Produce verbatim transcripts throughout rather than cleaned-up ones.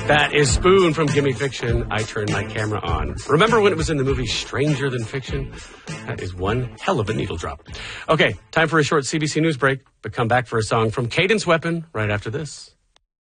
That is Spoon from Gimme Fiction. I Turned My Camera On. Remember when it was in the movie Stranger Than Fiction? That is one hell of a needle drop. Okay, time for a short C B C News break, but come back for a song from Cadence Weapon right after this.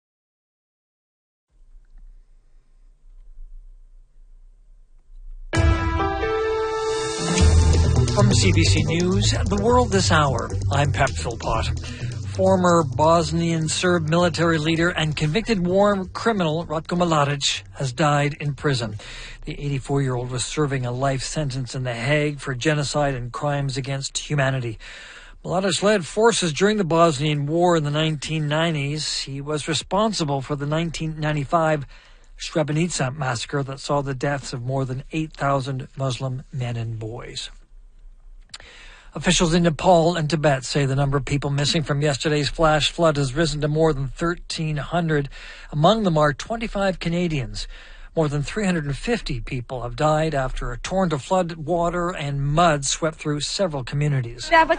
From C B C News, The World This Hour, I'm Pep Philpott. Former Bosnian Serb military leader and convicted war criminal Ratko Mladic has died in prison. The eighty-four-year-old was serving a life sentence in The Hague for genocide and crimes against humanity. Mladic led forces during the Bosnian War in the nineteen nineties. He was responsible for the nineteen ninety-five Srebrenica massacre that saw the deaths of more than eight thousand Muslim men and boys. Officials in Nepal and Tibet say the number of people missing from yesterday's flash flood has risen to more than thirteen hundred. Among them are twenty-five Canadians. More than three hundred fifty people have died after a torrent of flood water and mud swept through several communities. A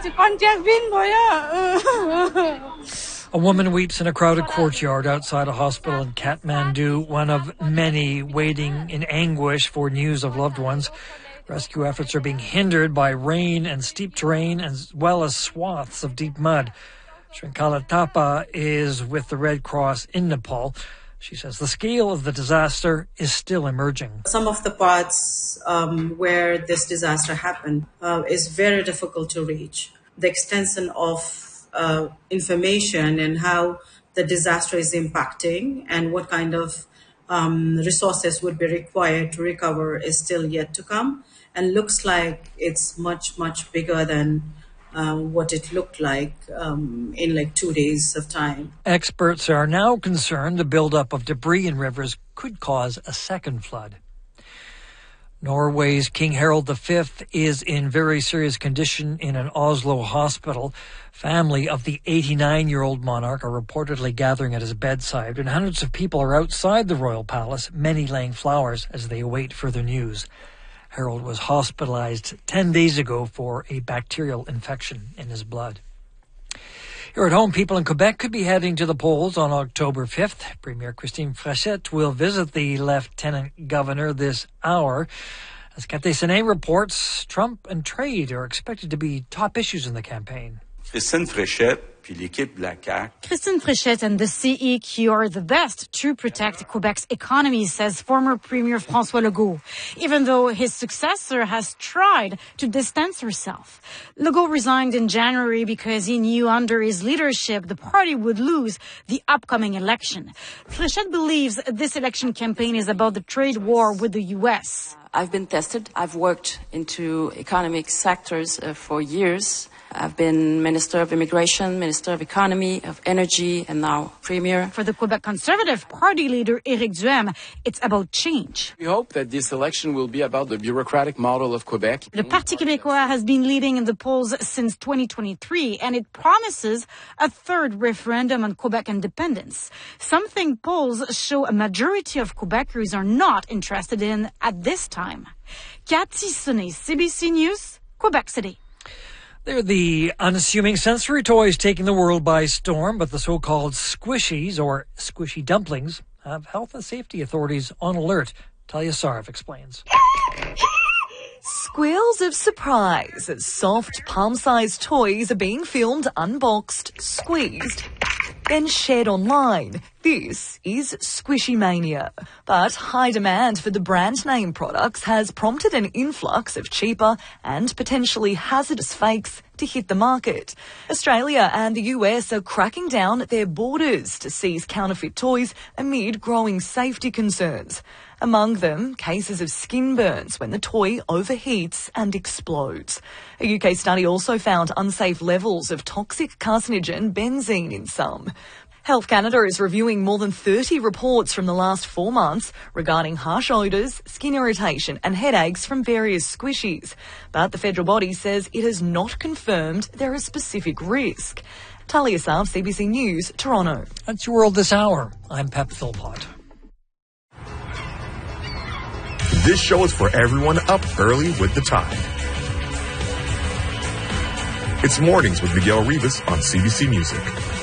woman weeps in a crowded courtyard outside a hospital in Kathmandu, one of many waiting in anguish for news of loved ones. Rescue efforts are being hindered by rain and steep terrain as well as swaths of deep mud. Shrinkala Thapa is with the Red Cross in Nepal. She says the scale of the disaster is still emerging. Some of the parts um, where this disaster happened uh, is very difficult to reach. The extension of uh, information and how the disaster is impacting and what kind of um, resources would be required to recover is still yet to come. And looks like it's much, much bigger than uh, what it looked like um, in like two days of time. Experts are now concerned the buildup of debris in rivers could cause a second flood. Norway's King Harald the Fifth is in very serious condition in an Oslo hospital. Family of the eighty-nine-year-old monarch are reportedly gathering at his bedside, and hundreds of people are outside the royal palace, many laying flowers as they await further news. Harold was hospitalized ten days ago for a bacterial infection in his blood. Here at home, people in Quebec could be heading to the polls on October fifth. Premier Christine Fréchette will visit the lieutenant governor this hour. As Cathay Sene reports, Trump and trade are expected to be top issues in the campaign. Christine Fréchette puis l'équipe de la C A Q. Christine Fréchette and the C E Q are the best to protect Quebec's economy, says former Premier François Legault, even though his successor has tried to distance herself. Legault resigned in January because he knew under his leadership the party would lose the upcoming election. Fréchette believes this election campaign is about the trade war with the U S. I've been tested. I've worked into economic sectors uh, for years. I've been Minister of Immigration, Minister of Economy, of Energy, and now Premier. For the Quebec Conservative Party leader, Éric Duhaime, it's about change. We hope that this election will be about the bureaucratic model of Quebec. The Parti Québécois has been leading in the polls since twenty twenty-three, and it promises a third referendum on Quebec independence, something polls show a majority of Quebecers are not interested in at this time. Cathy Sonnet, C B C News, Quebec City. They're the unassuming sensory toys taking the world by storm, but the so-called squishies, or squishy dumplings, have health and safety authorities on alert. Talia Sarv explains. Squeals of surprise as soft, palm-sized toys are being filmed unboxed, squeezed, then shared online. This is Squishy Mania. But high demand for the brand name products has prompted an influx of cheaper and potentially hazardous fakes to hit the market. Australia and the U S are cracking down at their borders to seize counterfeit toys amid growing safety concerns. Among them, cases of skin burns when the toy overheats and explodes. A U K study also found unsafe levels of toxic carcinogen benzene in some. Health Canada is reviewing more than thirty reports from the last four months regarding harsh odours, skin irritation and headaches from various squishies. But the federal body says it has not confirmed there is specific risk. Talia Sarv, C B C News, Toronto. That's your world this hour. I'm Pep Philpott. This show is for everyone up early with the Tide. It's Mornings with Miguel Rivas on C B C Music.